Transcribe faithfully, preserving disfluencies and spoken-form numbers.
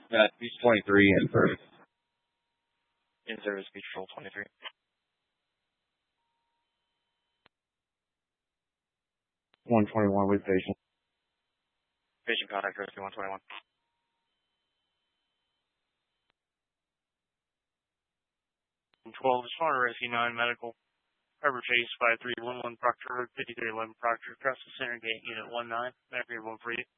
Uh, Beach twenty-three in service. In service, Beach Patrol twenty-three. one twenty-one with patient. Patient contact rescue one twenty-one. twelve, respond to rescue nine medical. Harbor Chase five three one one Proctor Road fifty-three eleven Proctor across the center gate unit one nine. Medical one for you.